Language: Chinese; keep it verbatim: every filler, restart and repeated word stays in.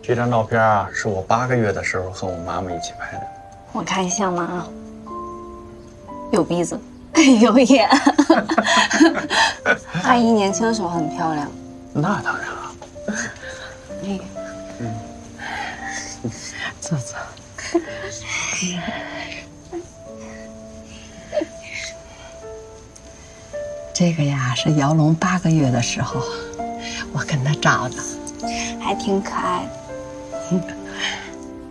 这张照片啊，是我八个月的时候和我妈妈一起拍的。 我看像吗？啊，有鼻子，有眼。阿姨年轻的时候很漂亮。 那当然了。 哎， 嗯， 坐坐。这个呀是姚龙八个月的时候，我跟他照的， 还挺可爱的。